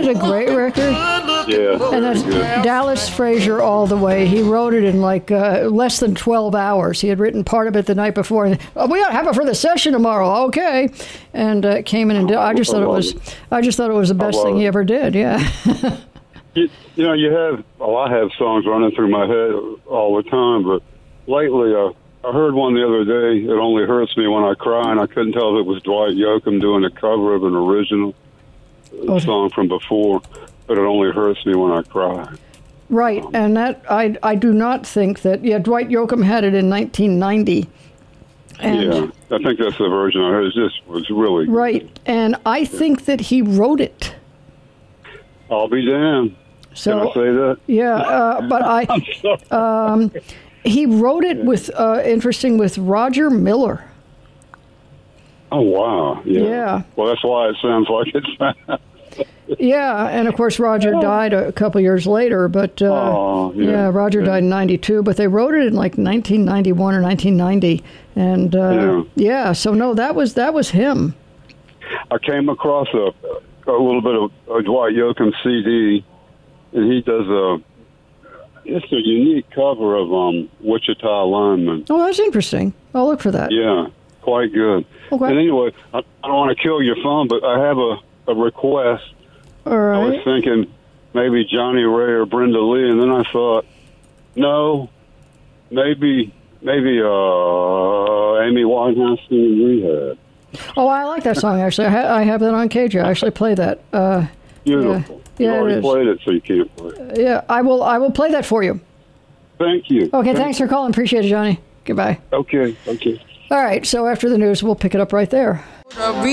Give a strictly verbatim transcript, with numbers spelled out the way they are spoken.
a great record? Yeah. And that's Dallas Frazier all the way. He wrote it in like uh, less than twelve hours. He had written part of it the night before. And, oh, we ought to have it for the session tomorrow. Okay. And uh, came in and did. I just thought it was. I just thought it was the best thing he ever did. Yeah. you, you know, you have. Well, I have songs running through my head all the time, but lately, uh, I heard one the other day. It only hurts me when I cry, and I couldn't tell if it was Dwight Yoakam doing a cover of an original Oh. song from before. But it only hurts me when I cry. Right, um, and that I I do not think that. Yeah, Dwight Yoakam had it in nineteen ninety. And yeah, I think that's the version I heard. It just was really good. Right, and I yeah. think that he wrote it. I'll be damned. So, Can I say that? Yeah, uh, but I. um, he wrote it with uh, interesting with Roger Miller. Oh wow! Yeah. yeah. Well, that's why it sounds like it's. Yeah, and of course Roger died a couple years later, but uh, oh, yeah. yeah, Roger yeah. died in ninety-two, but they wrote it in like nineteen ninety-one or nineteen ninety, and uh, yeah. yeah, so no, that was that was him. I came across a a little bit of a Dwight Yoakam C D, and he does a it's a unique cover of um, Wichita Lineman. Oh, that's interesting. I'll look for that. Yeah, quite good. Okay. And anyway, I, I don't want to kill your phone, but I have a, a request. All right. I was thinking maybe Johnny Ray or Brenda Lee, and then I thought, no, maybe maybe uh, Amy Winehouse singing Rehab. Oh, I like that song, actually. I, ha- I have that on K J. I actually play that. Uh, Beautiful. Yeah, you yeah, already it is. played it, so you can't play it. Uh, yeah, I will, I will play that for you. Thank you. Okay, Thank thanks you. for calling. Appreciate it, Johnny. Goodbye. Okay, okay. All right, so after the news, we'll pick it up right there.